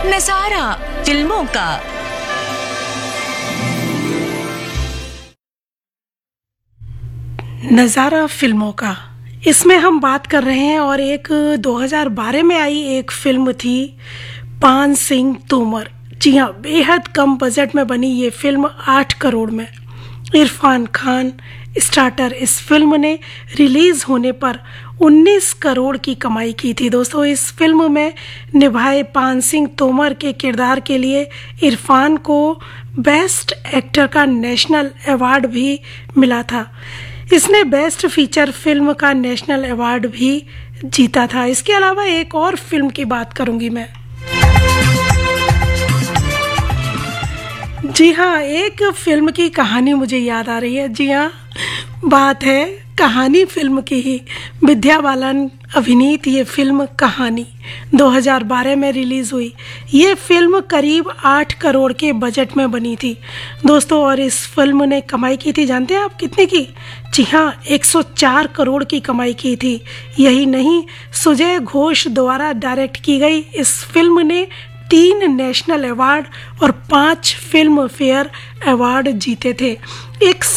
नजारा फिल्मों का। नज़ारा फिल्मों का, इसमें हम बात कर रहे हैं और एक 2012 में आई एक फिल्म थी पान सिंह तोमर। जी हाँ, बेहद कम बजट में बनी ये फिल्म 8 करोड़ में। इरफान खान स्टार्टर इस फिल्म ने रिलीज़ होने पर 19 करोड़ की कमाई की थी। दोस्तों, इस फिल्म में निभाए पान सिंह तोमर के किरदार के लिए इरफान को बेस्ट एक्टर का नेशनल अवार्ड भी मिला था। इसने बेस्ट फीचर फिल्म का नेशनल अवार्ड भी जीता था। इसके अलावा एक और फिल्म की बात करूंगी मैं। जी हाँ, एक फिल्म की कहानी मुझे याद आ रही है। जी हाँ, बात है कहानी फिल्म की ही। विद्या बालन अभिनीत ये फिल्म कहानी 2012 में रिलीज़ हुई। ये फिल्म करीब 8 करोड़ के बजट में बनी थी दोस्तों, और इस फिल्म ने कमाई की थी, जानते हैं आप कितने की? जी हाँ, 104 करोड़ की कमाई की थी। यही नहीं, सुजय घोष द्वारा डायरेक्ट की गई इस फिल्म ने 3 नेशनल अवार्ड और 5 फिल्म फेयर अवार्ड जीते थे। एक